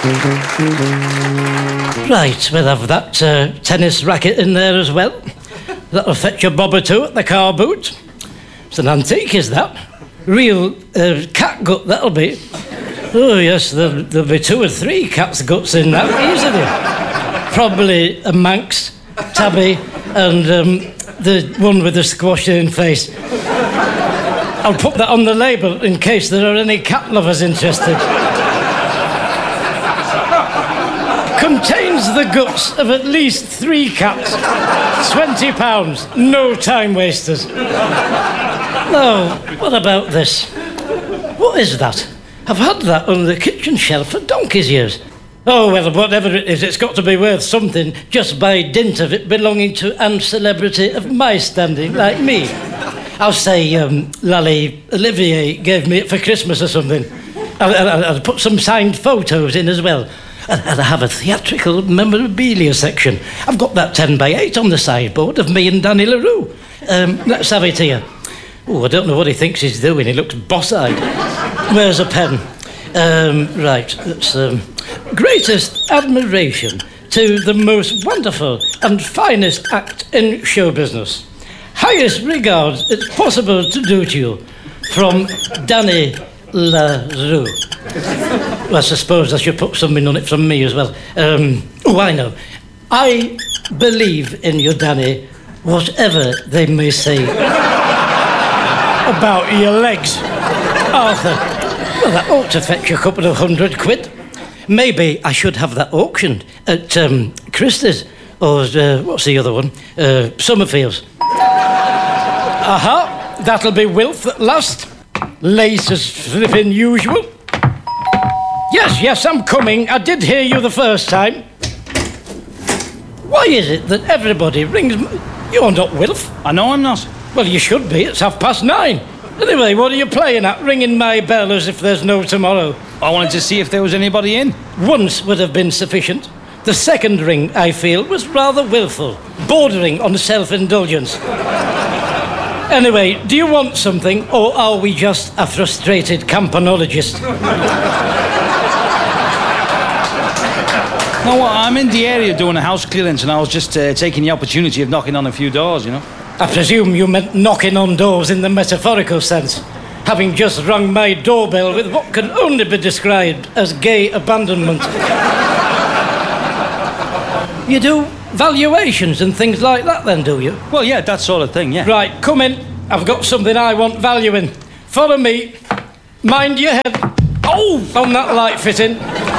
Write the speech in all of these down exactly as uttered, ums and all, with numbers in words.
Right, we'll have that uh, tennis racket in there as well. That'll fetch a bob or two at the car boot. It's an antique, is that? Real uh, cat gut, that'll be. Oh, yes, there'll, there'll be two or three cat's guts in that, easily. Probably a Manx, Tabby, and um, the one with the squashed-in face. I'll put that on the label in case there are any cat lovers interested. Contains the guts of at least three cats. twenty pounds. No time wasters. Now, what about this? What is that? I've had that on the kitchen shelf for donkey's years. Oh, well, whatever it is, it's got to be worth something just by dint of it belonging to an celebrity of my standing, like me. I'll say um, Lally Olivier gave me it for Christmas or something. I'll, I'll, I'll put some signed photos in as well. And I have a theatrical memorabilia section. I've got that ten by eight on the sideboard of me and Danny LaRue. Um, let's have it here. Oh, I don't know what he thinks he's doing. He looks boss-eyed. Where's a pen? Um, right, that's... Um, greatest admiration to the most wonderful and finest act in show business. Highest regards it's possible to do to you. From Danny LaRue. Well, I suppose I should put something on it from me as well. Um, oh, I know. I believe in you, Danny, whatever they may say about your legs. Arthur, well, that ought to fetch a couple of hundred quid. Maybe I should have that auctioned at um, Christie's, or uh, what's the other one? Uh, Summerfield's. Aha, that'll be Wilf at last. Late as flipping usual. Yes, yes, I'm coming. I did hear you the first time. Why is it that everybody rings... M- You're not Wilf. I know I'm not. Well, you should be. It's half past nine. Anyway, what are you playing at? Ringing my bell as if there's no tomorrow. I wanted to see if there was anybody in. Once would have been sufficient. The second ring, I feel, was rather willful, bordering on self-indulgence. Anyway, do you want something, or are we just a frustrated campanologist? No, I'm in the area doing a house clearance, and I was just uh, taking the opportunity of knocking on a few doors, you know. I presume you meant knocking on doors in the metaphorical sense, having just rung my doorbell with what can only be described as gay abandonment. You do valuations and things like that then, do you? Well, yeah, that sort of thing, yeah. Right, come in. I've got something I want valuing. Follow me. Mind your head. Oh, on that light fitting.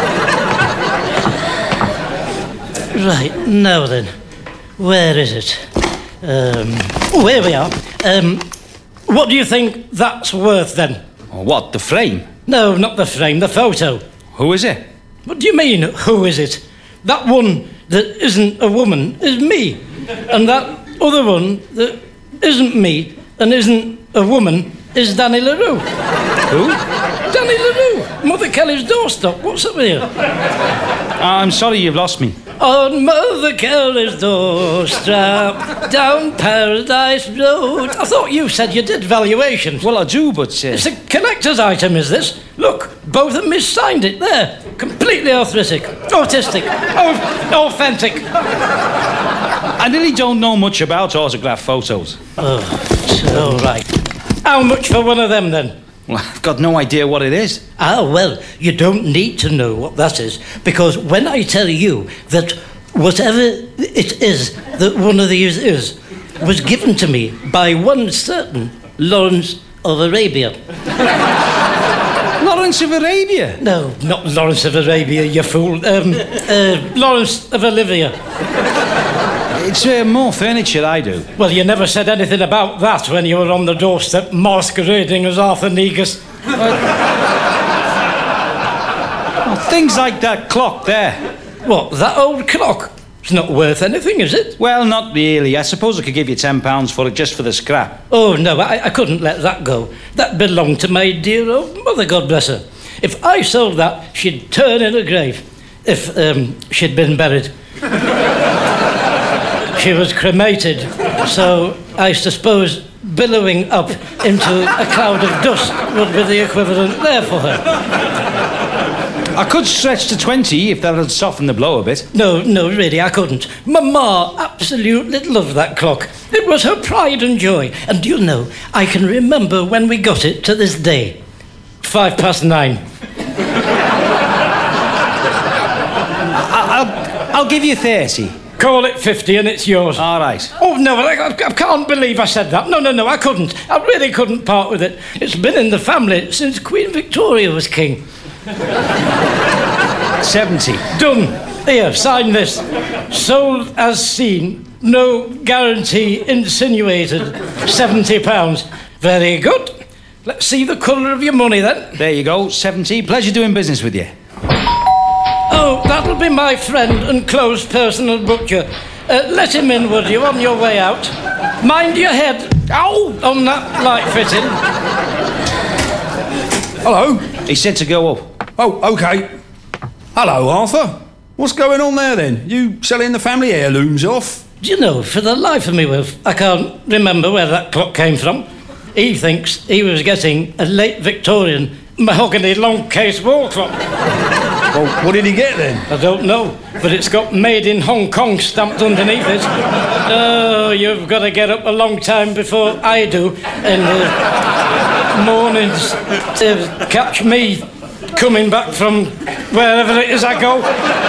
Right, now then. Where is it? Um, oh, here we are. Um, what do you think that's worth then? Oh, what, the frame? No, not the frame, the photo. Who is it? What do you mean, who is it? That one that isn't a woman is me. And that other one that isn't me and isn't a woman is Danny LaRue. Who? Danny LaRue. Mother Kelly's doorstop. What's up here? I'm sorry you've lost me. On Mother Kelly's doorstep, down Paradise Road. I thought you said you did valuations. Well, I do, but... Uh... It's a collector's item, is this? Look, both of them signed it there. Completely arthritic, autistic, au- authentic. I really don't know much about autograph photos. Oh, all right. How much for one of them, then? Well, I've got no idea what it is. Ah, well, you don't need to know what that is, because when I tell you that whatever it is that one of these is was given to me by one certain Lawrence of Arabia. Lawrence of Arabia? No, not Lawrence of Arabia, you fool. Um, uh, Lawrence of Olivia. It's uh, more furniture I do. Well, you never said anything about that when you were on the doorstep masquerading as Arthur Negus. Well, things like that clock there. What, that old clock? It's not worth anything, is it? Well, not really. I suppose I could give you ten pounds for it just for the scrap. Oh, no, I, I couldn't let that go. That belonged to my dear old mother, God bless her. If I sold that, she'd turn in her grave. If um, she'd been buried. She was cremated, so I suppose billowing up into a cloud of dust would be the equivalent there for her. I could stretch to twenty if that would soften the blow a bit. No, no, really, I couldn't. Mama absolutely loved that clock. It was her pride and joy. And do you know, I can remember when we got it to this day. Five past nine. I, I'll, I'll give you thirty. Call it fifty and it's yours. All right. Oh, no, I, I can't believe I said that. No, no, no, I couldn't. I really couldn't part with it. It's been in the family since Queen Victoria was king. seventy. Done. Here, sign this. Sold as seen. No guarantee insinuated. seventy pounds. Very good. Let's see the colour of your money, then. There you go, seventy. Pleasure doing business with you. Oh, that'll be my friend and close personal butcher. Uh, let him in, would you, on your way out? Mind your head. Ow! On that light fitting. Hello. He said to go up. Oh, OK. Hello, Arthur. What's going on there, then? You selling the family heirlooms off? Do you know, for the life of me, Wilf, I can't remember where that clock came from. He thinks he was getting a late Victorian mahogany long case wall clock. Well, what did he get then? I don't know, but it's got made in Hong Kong stamped underneath it. Oh, you've got to get up a long time before I do in the mornings to catch me coming back from wherever it is I go.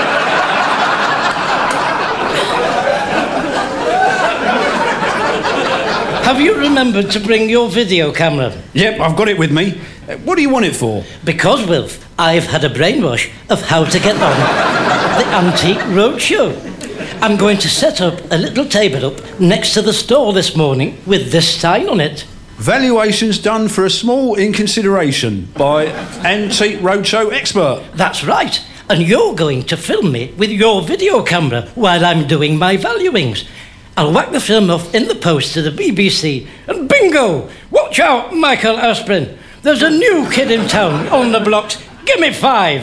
Have you remembered to bring your video camera? Yep, I've got it with me. Uh, What do you want it for? Because, Wilf, I've had a brainwash of how to get on the Antique Roadshow. I'm going to set up a little table up next to the store this morning with this sign on it. Valuations done for a small in consideration by Antique Roadshow expert. That's right. And you're going to film me with your video camera while I'm doing my valuings. I'll whack the film off in the post to the B B C. And bingo! Watch out, Michael Asprin. There's a new kid in town on the blocks. Give me five.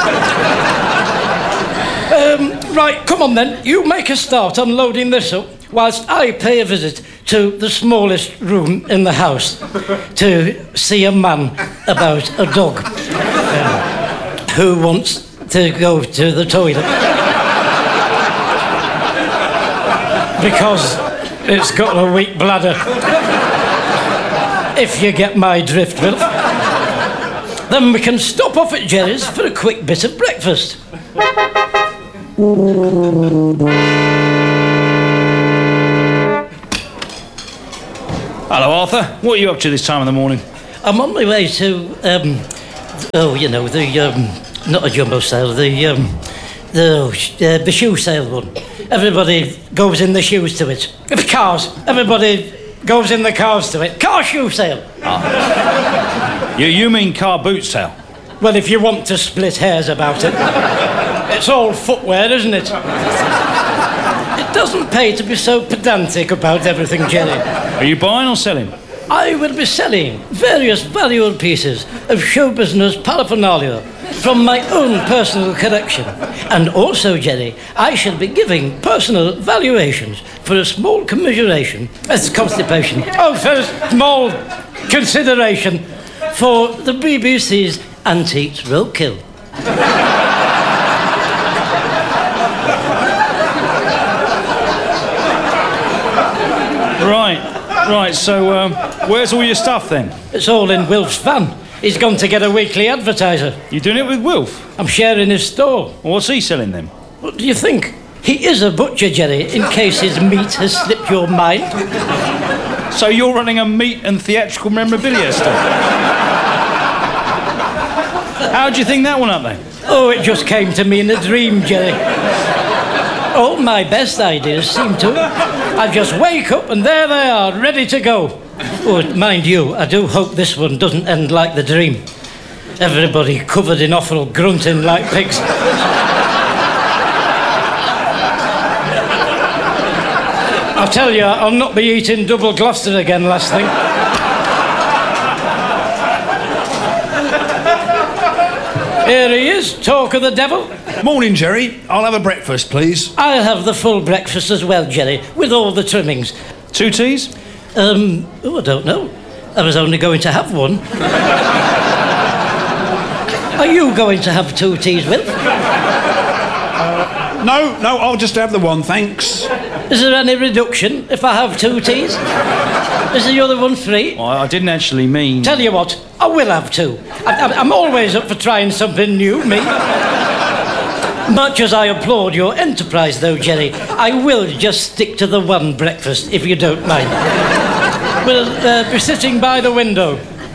um, right, come on then. You make a start on loading this up whilst I pay a visit to the smallest room in the house to see a man about a dog um, who wants to go to the toilet. Because it's got a weak bladder. If you get my drift, Will. Then we can stop off at Jerry's for a quick bit of breakfast. Hello, Arthur. What are you up to this time in the morning? I'm on my way to, um, oh, you know, the, um, not a jumbo sale, the, um, the, uh, the shoe sale one. Everybody goes in the shoes to it. Cars. Everybody goes in the cars to it. Car shoe sale. Ah. you, you mean car boot sale? Well, if you want to split hairs about it. It's all footwear, isn't it? It doesn't pay to be so pedantic about everything, Jerry. Are you buying or selling? I will be selling various valuable pieces of show business paraphernalia from my own personal collection. And also, Jerry, I shall be giving personal valuations for a small commiseration. That's constipation. Oh, for a small consideration for the B B C's Antiques Roadkill. Right, right, so um, where's all your stuff then? It's all in Wilf's van. He's gone to get a weekly advertiser. You doing it with Wilf? I'm sharing his store. What's he selling then? What do you think? He is a butcher, Jerry, in case his meat has slipped your mind. So you're running a meat and theatrical memorabilia store? How do you think that one up then? Oh, it just came to me in a dream, Jerry. All my best ideas seem to. I just wake up and there they are, ready to go. Oh, mind you, I do hope this one doesn't end like the dream. Everybody covered in offal, grunting like pigs. I'll tell you, I'll not be eating double Gloucester again last thing. Here he is, talk of the devil. Morning, Jerry. I'll have a breakfast, please. I'll have the full breakfast as well, Jerry, with all the trimmings. Two teas? Um, oh, I don't know. I was only going to have one. Are you going to have two teas, Wilf? No, no, I'll just have the one, thanks. Is there any reduction if I have two teas? Is the other one free? Well, I didn't actually mean... Tell you what, I will have two. I, I, I'm always up for trying something new, me. Much as I applaud your enterprise, though, Jerry, I will just stick to the one breakfast, if you don't mind. We'll uh, be sitting by the window.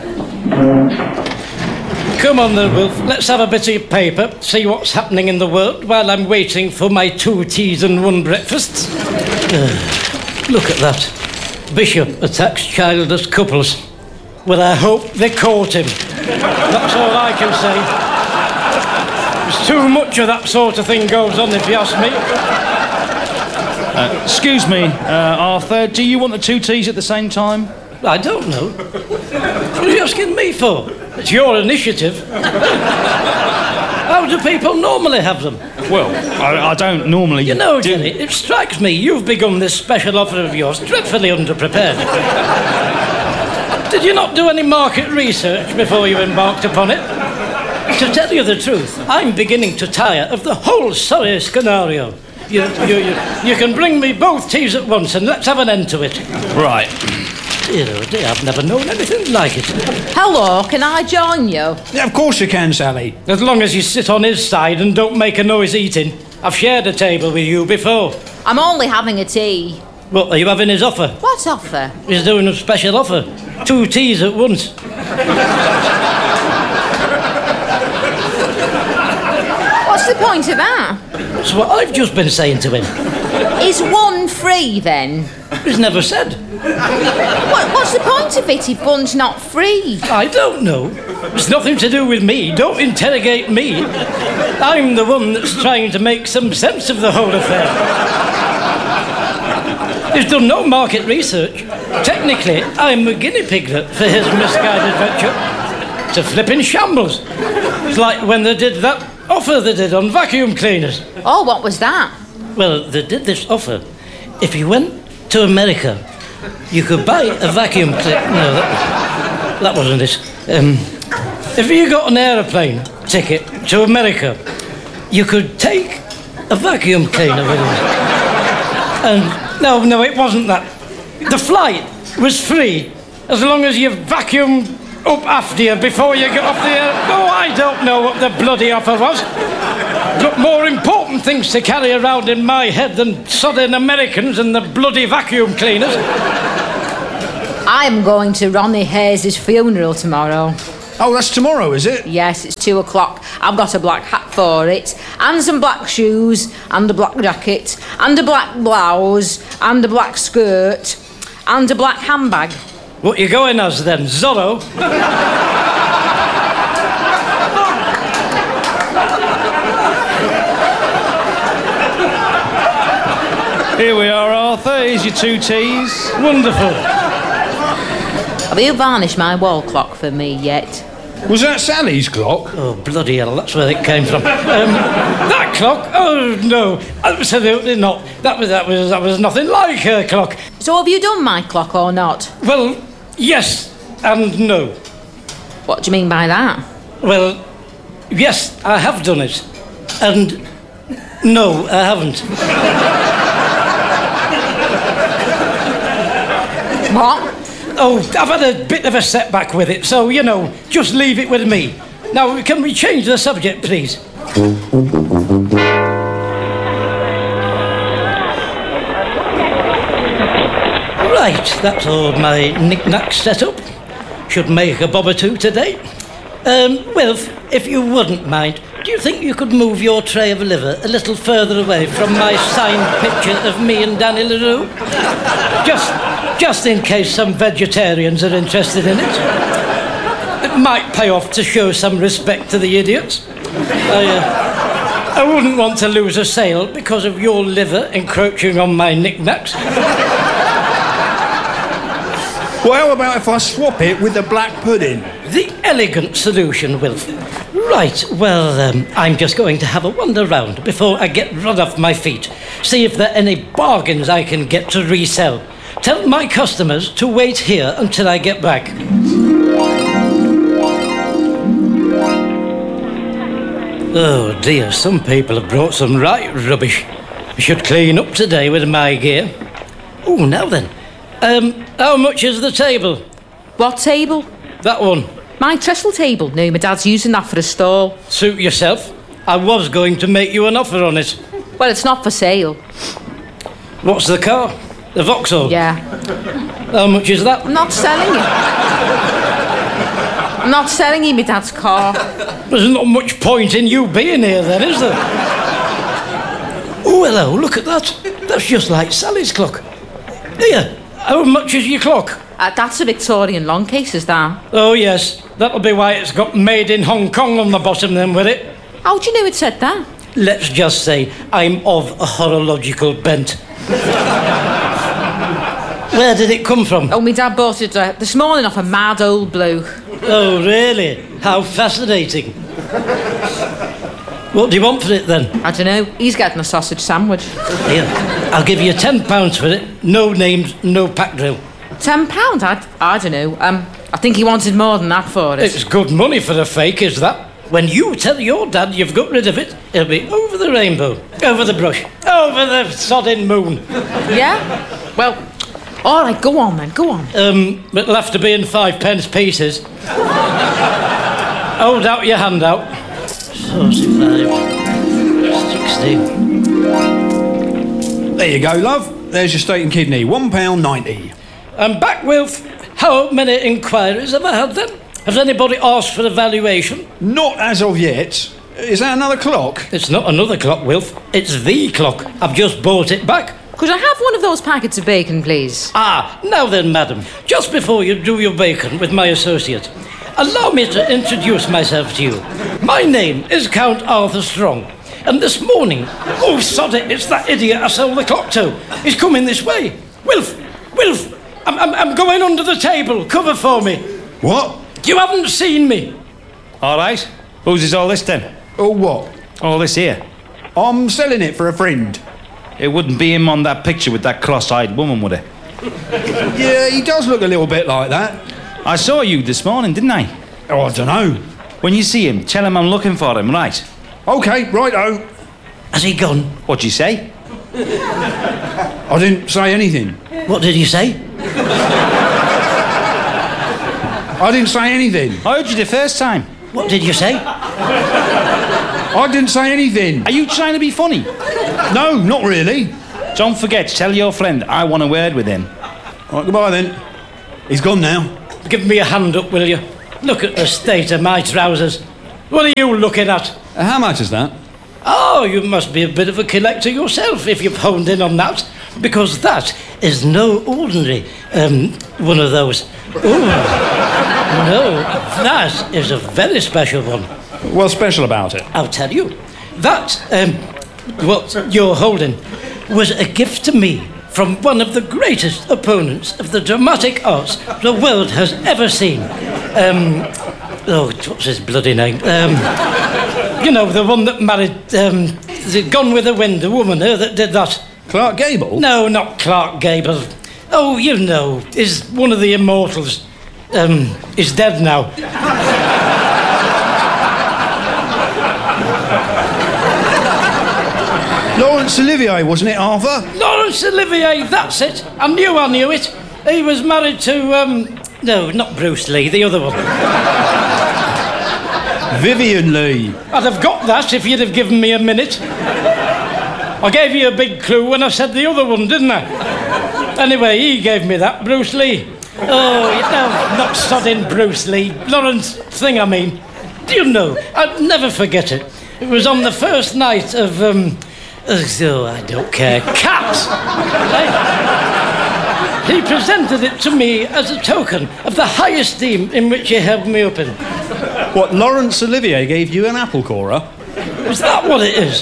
Come on then, Wilf. Let's have a bit of paper, see what's happening in the world while I'm waiting for my two teas and one breakfast. Uh, look at that. Bishop attacks childless couples. Well, I hope they caught him. That's all I can say. There's too much of that sort of thing goes on, if you ask me. Uh, excuse me, uh, Arthur, do you want the two teas at the same time? I don't know. What are you asking me for? It's your initiative. How do people normally have them? Well, I, I don't normally... You know, do... Jenny, it strikes me you've begun this special offer of yours dreadfully underprepared. Did you not do any market research before you embarked upon it? To tell you the truth, I'm beginning to tire of the whole sorry scenario. You, you, you, you can bring me both teas at once and let's have an end to it. Right. Dear, oh dear, I've never known anything like it. Hello, can I join you? Yeah, of course you can, Sally. As long as you sit on his side and don't make a noise eating. I've shared a table with you before. I'm only having a tea. What, are you having his offer? What offer? He's doing a special offer. Two teas at once. What's the point of that? That's what I've just been saying to him. Is one free then? He's never said. What, what's the point of it if one's not free? I don't know. It's nothing to do with me. Don't interrogate me. I'm the one that's trying to make some sense of the whole affair. He's done no market research. Technically, I'm a guinea piglet for his misguided venture. It's a flipping shambles. It's like when they did that offer they did on vacuum cleaners. Oh, what was that? Well, they did this offer. If you went to America, you could buy a vacuum cleaner. No, that, that wasn't it. Um, if you got an aeroplane ticket to America, you could take a vacuum cleaner with you. And no, no, it wasn't that. The flight was free as long as you vacuumed up after you before you got off the air. Oh, I don't know what the bloody offer was. Got more important things to carry around in my head than sodding Americans and the bloody vacuum cleaners. I'm going to Ronnie Hayes' funeral tomorrow. Oh, that's tomorrow, is it? Yes, it's two o'clock. I've got a black hat for it, and some black shoes, and a black jacket, and a black blouse, and a black skirt, and a black handbag. What you going as then, Zorro? Here we are, Arthur. Here's your two teas. Wonderful. Have you varnished my wall clock for me yet? Was that Sally's clock? Oh, bloody hell, that's where it came from. Um, that clock? Oh, no, absolutely not. That was, that was, that was nothing like her clock. So have you done my clock or not? Well, yes and no. What do you mean by that? Well, yes, I have done it. And no, I haven't. What? Oh, I've had a bit of a setback with it, so, you know, just leave it with me. Now, can we change the subject, please? Right, that's all my knick-knacks set up. Should make a bob or two today. Um, Wilf, if you wouldn't mind, do you think you could move your tray of liver a little further away from my signed picture of me and Danny LaRue? Just, just in case some vegetarians are interested in it. It might pay off to show some respect to the idiots. I, uh, I wouldn't want to lose a sale because of your liver encroaching on my knick-knacks. Well, how about if I swap it with the black pudding? The elegant solution, Wilf. Right, well, um, I'm just going to have a wander round before I get run off my feet. See if there are any bargains I can get to resell. Tell my customers to wait here until I get back. Oh dear, some people have brought some right rubbish. I should clean up today with my gear. Oh, now then. Um, how much is the table? What table? That one. My trestle table. No, my dad's using that for a stall. Suit yourself. I was going to make you an offer on it. Well, it's not for sale. What's the car? The Vauxhall? Yeah. How much is that? I'm not selling it. I'm not selling you my dad's car. There's not much point in you being here then, is there? Oh, hello, look at that. That's just like Sally's clock. Here, how much is your clock? Uh, that's a Victorian long case, is that? Oh, yes. That'll be why it's got made in Hong Kong on the bottom then, will it? How do you know it said that? Let's just say I'm of a horological bent. Where did it come from? Oh, my dad bought it uh, this morning off a mad old bloke. Oh, really? How fascinating. What do you want for it, then? I don't know. He's getting a sausage sandwich. Here, I'll give you ten pounds for it. No names, no pack drill. Ten pounds? I, I don't know. Um, I think he wanted more than that for it. It's good money for a fake, is that? When you tell your dad you've got rid of it, it'll be over the rainbow, over the brush, over the sodding moon. Yeah? Well, all right, go on then, go on. Um, it'll have to be in five pence pieces. Hold out your hand out. forty-five, sixty. There you go, love. There's your steak and kidney. One pound ninety. I'm back, Wilf. How many inquiries have I had then? Has anybody asked for a valuation? Not as of yet. Is that another clock? It's not another clock, Wilf. It's the clock. I've just bought it back. Could I have one of those packets of bacon, please? Ah, now then, madam. Just before you do your bacon with my associate, allow me to introduce myself to you. My name is Count Arthur Strong. And this morning... Oh, sod it, it's that idiot I sold the clock to. He's coming this way. Wilf, Wilf, I'm, I'm, I'm going under the table. Cover for me. What? You haven't seen me. All right. Whose is all this then? Oh, what? All this here. I'm selling it for a friend. It wouldn't be him on that picture with that cross-eyed woman, would it? Yeah, he does look a little bit like that. I saw you this morning, didn't I? Oh, I don't know. When you see him, tell him I'm looking for him, right? OK, righto. Has he gone? What'd you say? I didn't say anything. What did you say? I didn't say anything. I heard you the first time. What did you say? I didn't say anything. Are you trying to be funny? No, not really. Don't forget, tell your friend I want a word with him. Right, goodbye then. He's gone now. Give me a hand up, will you? Look at the state of my trousers. What are you looking at? Uh, how much is that? Oh, you must be a bit of a collector yourself if you've honed in on that. Because that is no ordinary, um, one of those. Ooh. No, that is a very special one. What's special about it? I'll tell you. That, um, what you're holding, was a gift to me from one of the greatest opponents of the dramatic arts the world has ever seen. Um, oh, what's his bloody name? Um, you know, the one that married, um, the Gone with the Wind, the woman uh, that did that. Clark Gable? No, not Clark Gable. Oh, you know, is one of the immortals. Um, is dead now. Laurence Olivier, wasn't it, Arthur? Laurence Olivier, that's it. I knew I knew it. He was married to, um... No, not Bruce Lee, the other one. Vivian Lee. I'd have got that if you'd have given me a minute. I gave you a big clue when I said the other one, didn't I? Anyway, he gave me that, Bruce Lee. Oh, no, not sodding Bruce Lee. Lawrence thing, I mean. Do you know, I'd never forget it. It was on the first night of, um... Oh, I don't care. Cats! He presented it to me as a token of the high esteem in which he held me up in. What, Laurence Olivier gave you an apple corer? Is that what it is?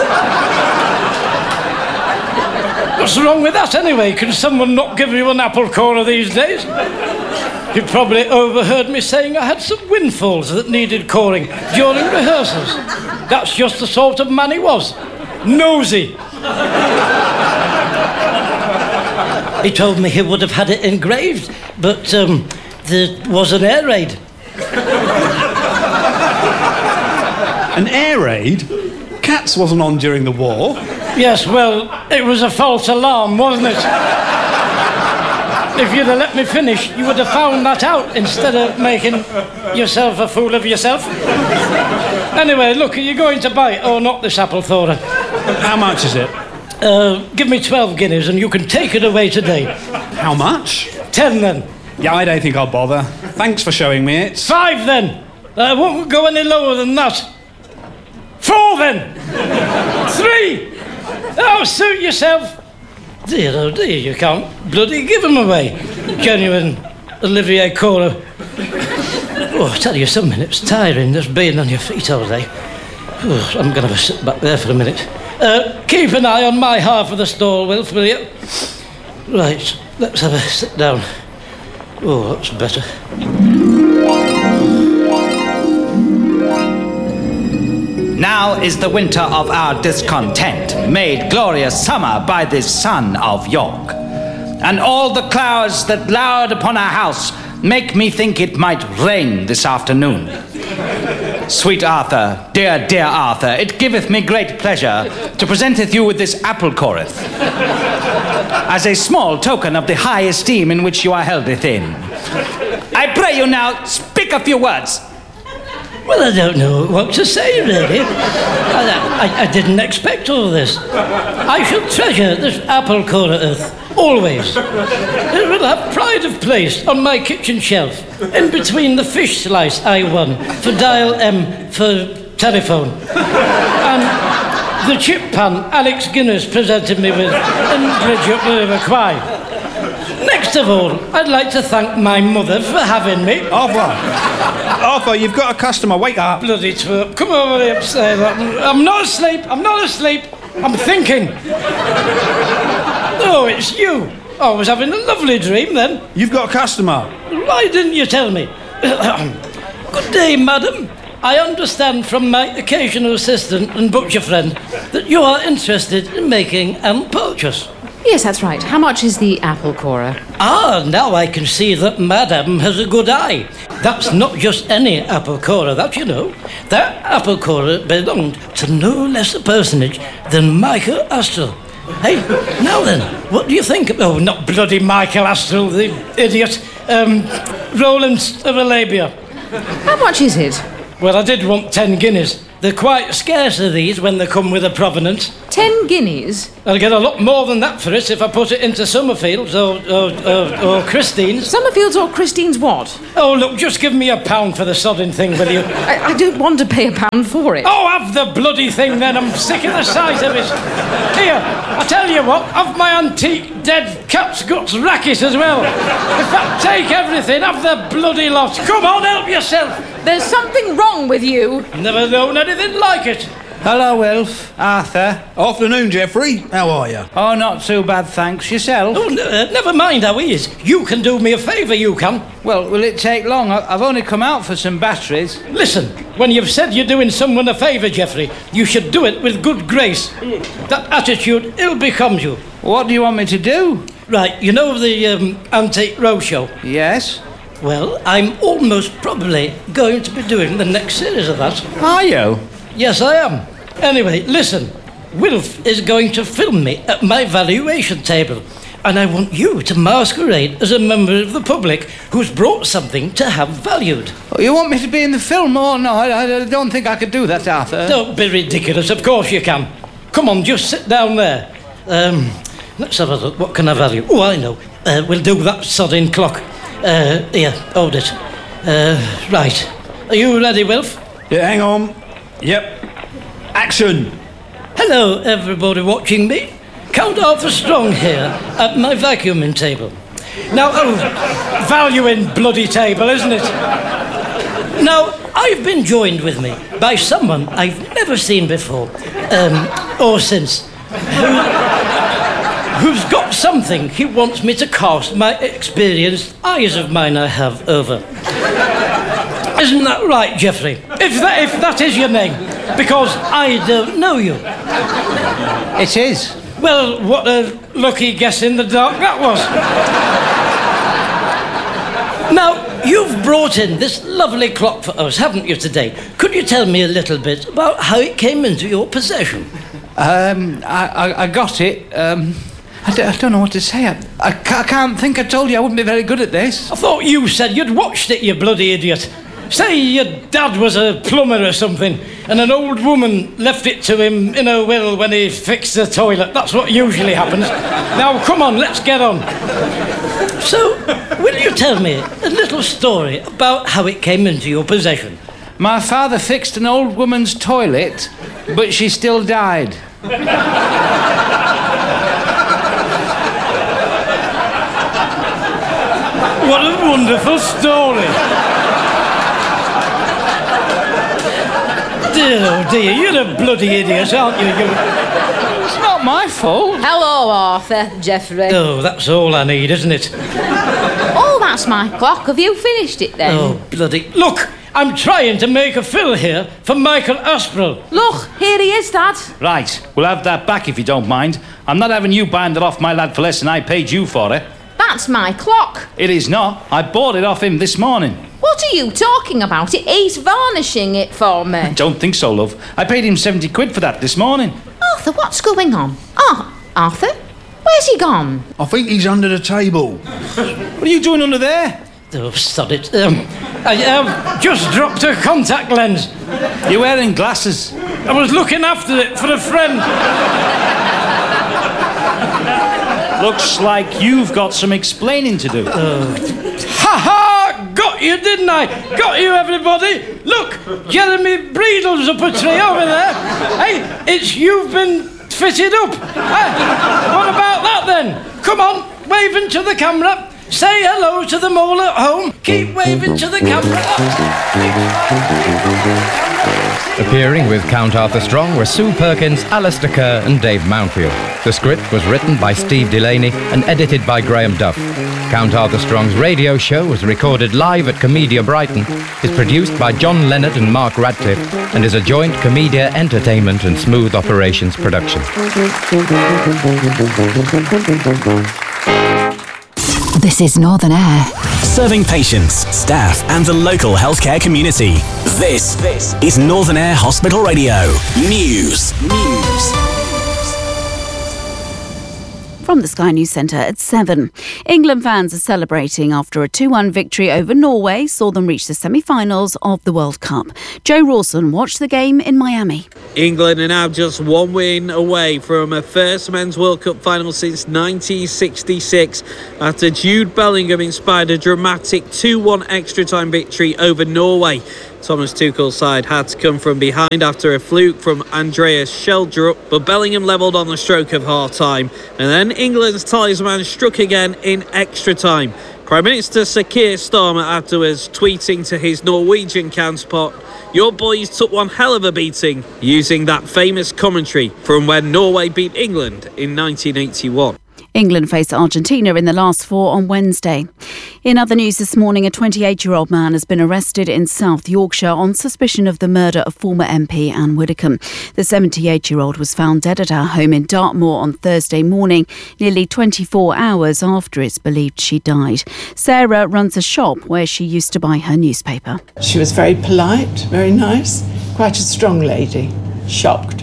What's wrong with that anyway? Can someone not give you an apple corer these days? You probably overheard me saying I had some windfalls that needed coring during rehearsals. That's just the sort of man he was. Nosy. He told me he would have had it engraved, but um, there was an air raid. An air raid? Cats wasn't on during the war. Yes, well, it was a false alarm, wasn't it? If you'd have let me finish, you would have found that out instead of making yourself a fool of yourself. Anyway, look, are you going to buy it or not, this apple thora? How much is it? Uh, give me twelve guineas and you can take it away today. How much? Ten, then. Yeah, I don't think I'll bother. Thanks for showing me it. Five, then. I won't go any lower than that. Four, then. Three. Oh, suit yourself. Dear, oh dear, you can't bloody give them away. Genuine Olivier Cora. Oh, I tell you something, it's tiring just being on your feet all day. Oh, I'm going to have a sit back there for a minute. Uh, keep an eye on my half of the stall, Wilf, will you? Right, let's have a sit down. Oh, that's better. Now is the winter of our discontent, made glorious summer by this sun of York. And all the clouds that lowered upon our house make me think it might rain this afternoon. Sweet Arthur, dear, dear Arthur, it giveth me great pleasure to presenteth you with this apple coreth, as a small token of the high esteem in which you are held within. I pray you now, speak a few words. Well, I don't know what to say, really. I, I, I didn't expect all this. I shall treasure this apple core earth, always. It will have pride of place on my kitchen shelf, in between the fish slice I won for dial M for telephone, and the chip pan Alex Guinness presented me with in Bridge up the River Kwai. Next of all, I'd like to thank my mother for having me. Arthur! Arthur, you've got a customer. Wake up. Bloody twerp. Come over here and say that. I'm not asleep. I'm not asleep. I'm thinking. Oh, it's you. I was having a lovely dream then. You've got a customer. Why didn't you tell me? Good day, madam. I understand from my occasional assistant and butcher friend that you are interested in making an purchase. Yes, that's right. How much is the apple core? Ah, now I can see that Madame has a good eye. That's not just any apple core, that you know. That apple core belonged to no less a personage than Michael Astral. Hey, now then, what do you think? Oh, not bloody Michael Astral, the idiot. Um, Roland of Arabia. How much is it? Well, I did want ten guineas. They're quite scarce of these when they come with a provenance. Ten guineas? I'll get a lot more than that for it if I put it into Summerfields or, or, or, or Christine's. Summerfields or Christine's what? Oh, look, just give me a pound for the sodding thing, will you? I, I don't want to pay a pound for it. Oh, have the bloody thing then. I'm sick of the sight of it. Here, I tell you what, have my antique dead cat's guts racket as well. In fact, take everything, have the bloody lot. Come on, help yourself. There's something wrong with you. Never known anything like it. Hello, Wilf. Arthur. Afternoon, Geoffrey. How are you? Oh, not too bad, thanks. Yourself? Oh, n- uh, never mind how he is. You can do me a favour, you can. Well, will it take long? I- I've only come out for some batteries. Listen, when you've said you're doing someone a favour, Geoffrey, you should do it with good grace. That attitude ill becomes you. What do you want me to do? Right, you know the um, Antique Roadshow? Yes? Well, I'm almost probably going to be doing the next series of that. Are you? Yes, I am. Anyway, listen. Wilf is going to film me at my valuation table, and I want you to masquerade as a member of the public who's brought something to have valued. Oh, you want me to be in the film? Oh, no, I, I don't think I could do that, Arthur. Don't be ridiculous. Of course you can. Come on, just sit down there. Um, let's have a look. What can I value? Oh, I know. Uh, we'll do that sodding clock. Uh, here, hold it. Uh, right. Are you ready, Wilf? Yeah, hang on. Yep. Action! Hello, everybody watching me. Count Arthur Strong here at my vacuuming table. Now, oh, valuing bloody table, isn't it? Now, I've been joined with me by someone I've never seen before, um, or since, who, who's got something he wants me to cast my experienced eyes of mine I have over. Isn't that right, Geoffrey? If that, if that is your name, because I don't know you. It is. Well, what a lucky guess in the dark that was. Now, you've brought in this lovely clock for us, haven't you, today? Could you tell me a little bit about how it came into your possession? Um, I, I, I got it. Um, I, d- I don't know what to say. I, I, ca- I can't think. I told you I wouldn't be very good at this. I thought you said you'd watched it, you bloody idiot. Say your dad was a plumber or something, and an old woman left it to him in a will when he fixed the toilet. That's what usually happens. Now, come on, let's get on. So, will you tell me a little story about how it came into your possession? My father fixed an old woman's toilet, but she still died. What a wonderful story. Dear, oh dear, you're a bloody idiot, aren't you? you... It's not my fault. Hello, Arthur, Geoffrey. Oh, that's all I need, isn't it? Oh, that's my clock. Have you finished it then? Oh, bloody... Look, I'm trying to make a fill here for Michael Aspral. Look, here he is, Dad. Right, we'll have that back if you don't mind. I'm not having you buying it off my lad for less than I paid you for it. That's my clock. It is not. I bought it off him this morning. What are you talking about? He's varnishing it for me. Don't think so, love. I paid him seventy quid for that this morning. Arthur, what's going on? Oh, Arthur? Where's he gone? I think he's under the table. What are you doing under there? Oh, sod it. Um, I um, just dropped a contact lens. You're wearing glasses. I was looking after it for a friend. Looks like you've got some explaining to do. Ha ha! Got you, didn't I? Got you, everybody. Look, Jeremy Breedle's up a tree over there. Hey, it's you've been fitted up. Hey, what about that then? Come on, waving to the camera. Say hello to them all at home. Keep waving to the camera. Appearing with Count Arthur Strong were Sue Perkins, Alistair Kerr and Dave Mountfield. The script was written by Steve Delaney and edited by Graham Duff. Count Arthur Strong's radio show was recorded live at Comedia Brighton, is produced by John Leonard and Mark Radcliffe, and is a joint Comedia Entertainment and Smooth Operations production. This is Northern Air. Serving patients, staff and the local healthcare community. This, this is Northern Air Hospital Radio. News. News. From the Sky News Centre at seven. England fans are celebrating after a two one victory over Norway saw them reach the semi-finals of the World Cup. Joe Rawson watched the game in Miami. England are now just one win away from a first men's World Cup final since nineteen sixty-six after Jude Bellingham inspired a dramatic two one extra-time victory over Norway. Thomas Tuchel's side had to come from behind after a fluke from Andreas Schjelderup, but Bellingham levelled on the stroke of half-time. And then England's talisman struck again in extra time. Prime Minister Sir Keir Starmer afterwards tweeting to his Norwegian counterpart, "Your boys took one hell of a beating," using that famous commentary from when Norway beat England in nineteen eighty-one. England face Argentina in the last four on Wednesday. In other news this morning, a twenty-eight-year-old man has been arrested in South Yorkshire on suspicion of the murder of former M P Anne Widdecombe. The seventy-eight-year-old was found dead at her home in Dartmoor on Thursday morning, nearly twenty-four hours after it's believed she died. Sarah runs a shop where she used to buy her newspaper. She was very polite, very nice, quite a strong lady. Shocked.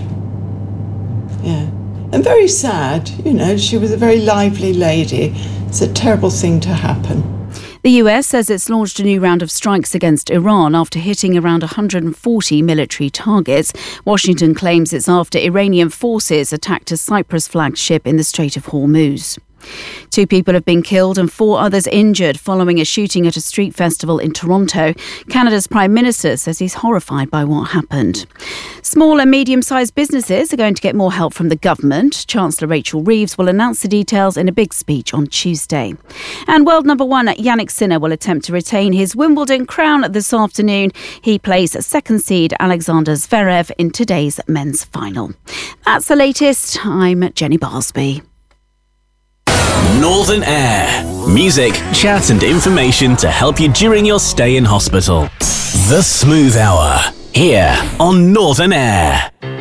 Yeah. And very sad, you know, she was a very lively lady. It's a terrible thing to happen. The U S says it's launched a new round of strikes against Iran after hitting around one hundred forty military targets. Washington claims it's after Iranian forces attacked a Cyprus-flagged ship in the Strait of Hormuz. Two people have been killed and four others injured following a shooting at a street festival in Toronto. Canada's Prime Minister says he's horrified by what happened. Small and medium-sized businesses are going to get more help from the government. Chancellor Rachel Reeves will announce the details in a big speech on Tuesday. And world number one Yannick Sinner will attempt to retain his Wimbledon crown this afternoon. He plays second seed Alexander Zverev in today's men's final. That's the latest. I'm Jenny Barsby. Northern Air. Music, chat and information to help you during your stay in hospital. The Smooth Hour. Here on Northern Air.